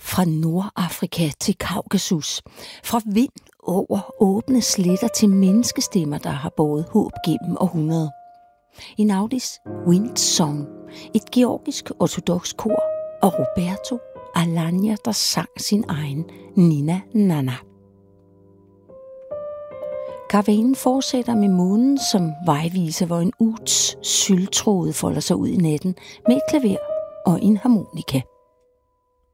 Fra Nordafrika til Kaukasus, fra vind over åbne sletter til menneskestemmer, der har båret håb gennem århundreder. Inaudis Wind Song, et georgisk ortodoks kor, og Roberto Alagna, der sang sin egen Nina Nana. Karavanen fortsætter med månen som vejviser, hvor en uts syltråd folder sig ud i natten med et klaver og en harmonika.